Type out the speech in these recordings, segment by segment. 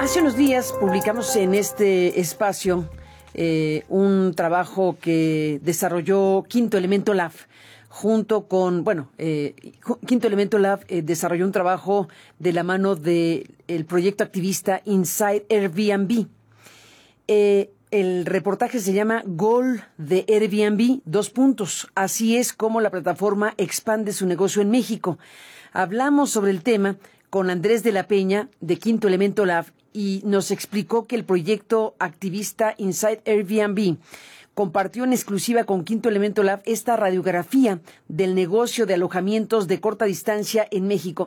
Hace unos días publicamos en este espacio un trabajo que desarrolló Quinto Elemento Lab junto con, Quinto Elemento Lab desarrolló un trabajo de la mano del proyecto activista Inside Airbnb. El reportaje se llama Gol de Airbnb, : Así es como la plataforma expande su negocio en México. Hablamos sobre el tema con Andrés de la Peña, de Quinto Elemento Lab, y nos explicó que el proyecto activista Inside Airbnb compartió en exclusiva con Quinto Elemento Lab esta radiografía del negocio de alojamientos de corta estancia en México,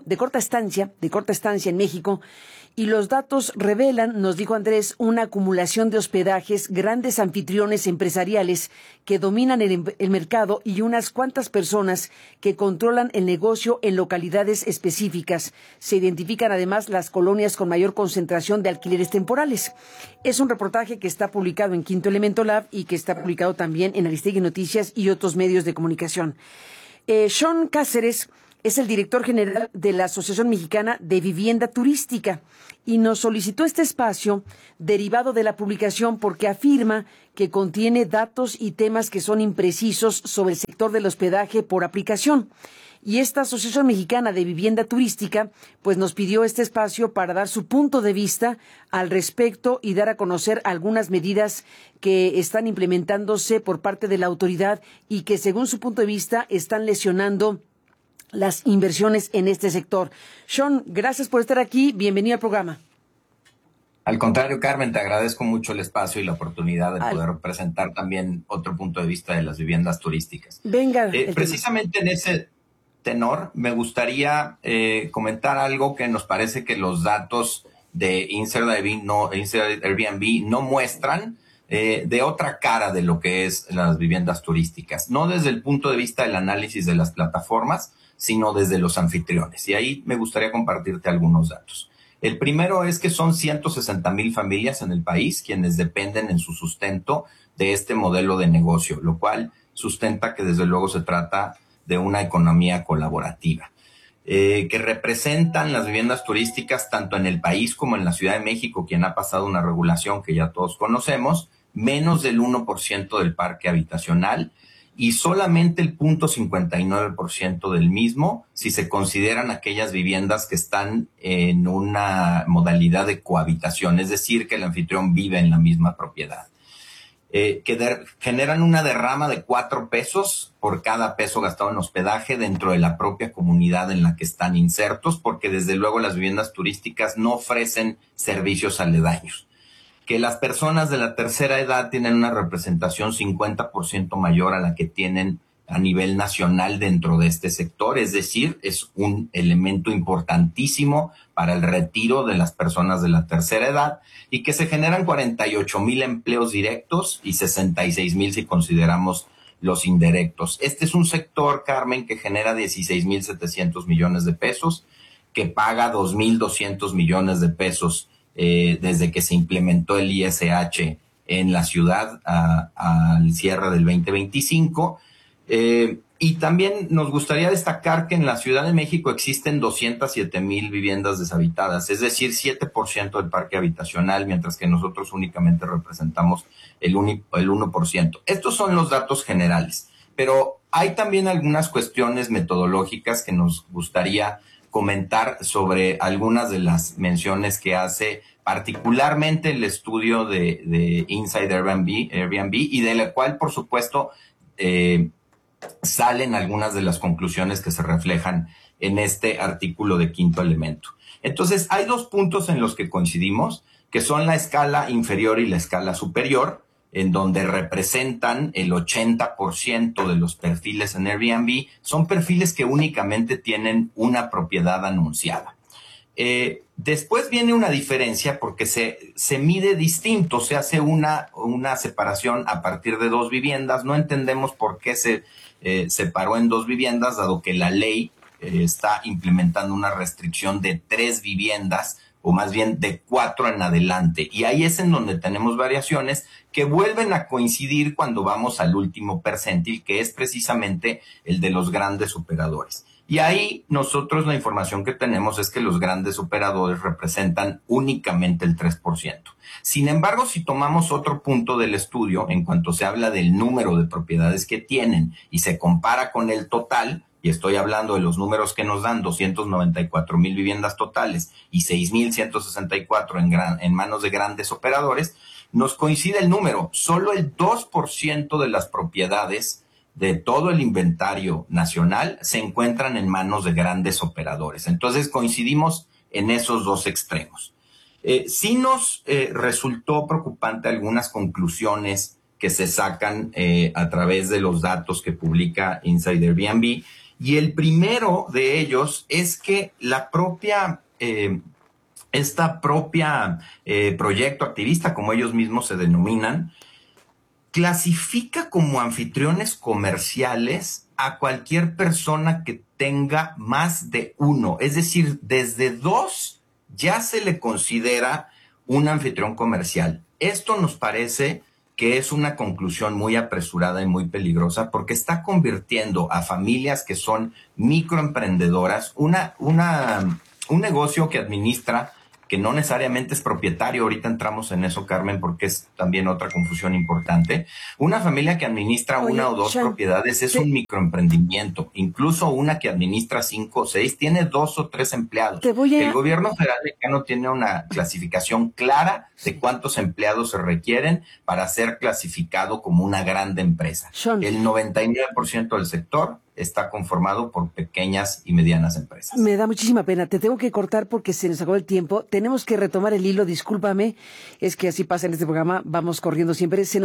y los datos revelan, nos dijo Andrés, una acumulación de hospedajes, grandes anfitriones empresariales que dominan el mercado y unas cuantas personas que controlan el negocio en localidades específicas. Se identifican además las colonias con mayor concentración de alquileres temporales. Es un reportaje que está publicado en Quinto Elemento Lab y que está publicado también en Aristegui Noticias y otros medios de comunicación. Sean Cáceres es el director general de la Asociación Mexicana de Vivienda Turística y nos solicitó este espacio derivado de la publicación porque afirma que contiene datos y temas que son imprecisos sobre el sector del hospedaje por aplicación. Y esta Asociación Mexicana de Vivienda Turística pues nos pidió este espacio para dar su punto de vista al respecto y dar a conocer algunas medidas que están implementándose por parte de la autoridad y que según su punto de vista están lesionando las inversiones en este sector. Sean, gracias por estar aquí. Bienvenido al programa. Al contrario, Carmen, te agradezco mucho el espacio y la oportunidad de poder presentar también otro punto de vista de las viviendas turísticas. Venga. Precisamente en ese tenor, me gustaría comentar algo que nos parece que los datos de Inside Airbnb no muestran de otra cara de lo que es las viviendas turísticas. No desde el punto de vista del análisis de las plataformas, sino desde los anfitriones. Y ahí me gustaría compartirte algunos datos. El primero es que son 160,000 familias en el país quienes dependen en su sustento de este modelo de negocio, lo cual sustenta que desde luego se trata de una economía colaborativa, que representan las viviendas turísticas tanto en el país como en la Ciudad de México, quien ha pasado una regulación que ya todos conocemos, menos del 1% del parque habitacional, y solamente el 0.59% del mismo si se consideran aquellas viviendas que están en una modalidad de cohabitación, es decir, que el anfitrión vive en la misma propiedad. Que generan una derrama de 4 pesos por cada peso gastado en hospedaje dentro de la propia comunidad en la que están insertos, porque desde luego las viviendas turísticas no ofrecen servicios aledaños. Que las personas de la tercera edad tienen una representación 50% mayor a la que tienen a nivel nacional dentro de este sector, es decir, es un elemento importantísimo para el retiro de las personas de la tercera edad, y que se generan 48,000 empleos directos y 66,000 si consideramos los indirectos. Este es un sector, Carmen, que genera 16,700 millones de pesos, que paga 2,200 millones de pesos desde que se implementó el ISH en la ciudad al cierre del 2025. Y también nos gustaría destacar que en la Ciudad de México existen 207,000 viviendas deshabitadas, es decir, 7% del parque habitacional, mientras que nosotros únicamente representamos el 1%. Estos son los datos generales, pero hay también algunas cuestiones metodológicas que nos gustaría comentar sobre algunas de las menciones que hace particularmente el estudio de Inside Airbnb y de la cual, por supuesto, salen algunas de las conclusiones que se reflejan en este artículo de Quinto Elemento. Entonces, hay 2 puntos en los que coincidimos, que son la escala inferior y la escala superior, en donde representan el 80% de los perfiles en Airbnb, son perfiles que únicamente tienen una propiedad anunciada. Después viene una diferencia porque se mide distinto, se hace una separación a partir de 2 viviendas. No entendemos por qué se separó en 2 viviendas, dado que la ley está implementando una restricción de 3 viviendas, o más bien de 4 en adelante. Y ahí es en donde tenemos variaciones que vuelven a coincidir cuando vamos al último percentil, que es precisamente el de los grandes operadores. Y ahí nosotros la información que tenemos es que los grandes operadores representan únicamente el 3%. Sin embargo, si tomamos otro punto del estudio, en cuanto se habla del número de propiedades que tienen y se compara con el total, y estoy hablando de los números que nos dan, 294,000 viviendas totales y 6,164 en manos de grandes operadores, nos coincide el número. Solo el 2% de las propiedades de todo el inventario nacional se encuentran en manos de grandes operadores. Entonces coincidimos en esos dos extremos. Sí nos resultó preocupante algunas conclusiones que se sacan a través de los datos que publica Inside Airbnb, y el primero de ellos es que la propia proyecto activista, como ellos mismos se denominan, clasifica como anfitriones comerciales a cualquier persona que tenga más de uno. Es decir, desde 2 ya se le considera un anfitrión comercial. Esto nos parece que es una conclusión muy apresurada y muy peligrosa, porque está convirtiendo a familias que son microemprendedoras, un negocio que administra, que no necesariamente es propietario. Ahorita entramos en eso, Carmen, porque es también otra confusión importante. Una familia que administra una o dos propiedades es un microemprendimiento. Incluso una que administra 5 o 6 tiene 2 o 3 empleados. El gobierno federal mexicano tiene una clasificación clara de cuántos empleados se requieren para ser clasificado como una grande empresa. El 99% del sector está conformado por pequeñas y medianas empresas. Me da muchísima pena. Te tengo que cortar porque se nos acabó el tiempo. Tenemos que retomar el hilo, discúlpame. Es que así pasa en este programa. Vamos corriendo siempre.